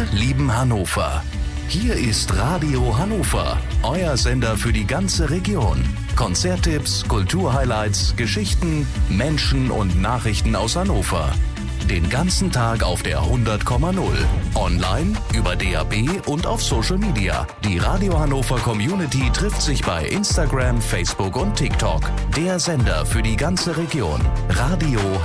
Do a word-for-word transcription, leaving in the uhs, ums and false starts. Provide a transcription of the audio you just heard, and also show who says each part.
Speaker 1: lieben Hannover. Hier ist Radio Hannover, euer Sender für die ganze Region. Konzerttipps, Kulturhighlights, Geschichten, Menschen und Nachrichten aus Hannover. Den ganzen Tag auf der hundert Komma null. Online, über D A B und auf Social Media. Die Radio Hannover Community trifft sich bei Instagram, Facebook und TikTok. Der Sender für die ganze Region. Radio